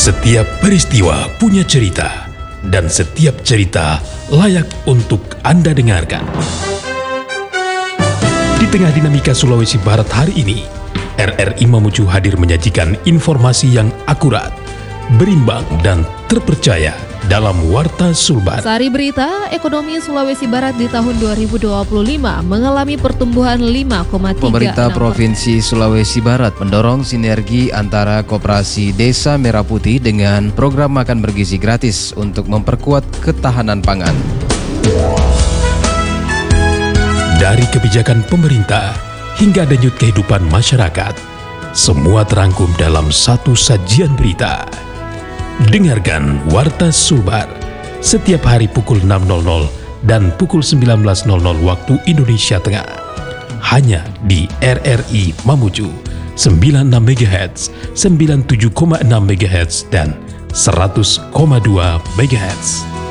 Setiap peristiwa punya cerita, dan setiap cerita layak untuk Anda dengarkan. Di tengah dinamika Sulawesi Barat hari ini, RRI Mamuju hadir menyajikan informasi yang akurat, berimbang, dan terpercaya dalam Warta Sulbar. Sari berita, ekonomi Sulawesi Barat di tahun 2025 mengalami pertumbuhan 5,3%. Pemerintah Provinsi Sulawesi Barat mendorong sinergi antara Koperasi Desa Merah Putih dengan program makan bergizi gratis untuk memperkuat ketahanan pangan. Dari kebijakan pemerintah hingga denyut kehidupan masyarakat, semua terangkum dalam satu sajian berita. Dengarkan Warta Sulbar setiap hari pukul 6.00 dan pukul 19.00 waktu Indonesia Tengah. Hanya di RRI Mamuju 96 MHz, 97,6 MHz, dan 100,2 MHz.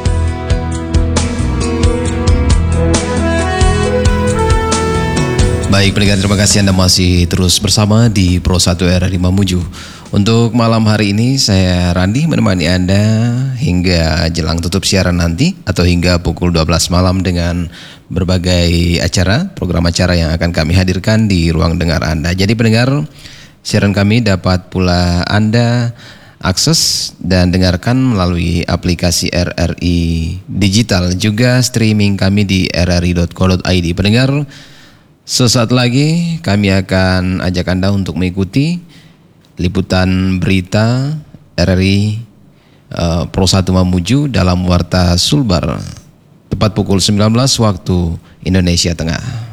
Baik pendengar, terima kasih Anda masih terus bersama di Pro 1 RRI Mamuju. Untuk malam hari ini saya Randi menemani Anda hingga jelang tutup siaran nanti atau hingga pukul 12 malam dengan berbagai acara, program acara yang akan kami hadirkan di ruang dengar Anda. Jadi pendengar, siaran kami dapat pula Anda akses dan dengarkan melalui aplikasi RRI Digital, juga streaming kami di rri.co.id. Pendengar, sesaat lagi kami akan ajak Anda untuk mengikuti liputan berita RRI Pro 1 Mamuju dalam Warta Sulbar tepat pukul 19 waktu Indonesia Tengah.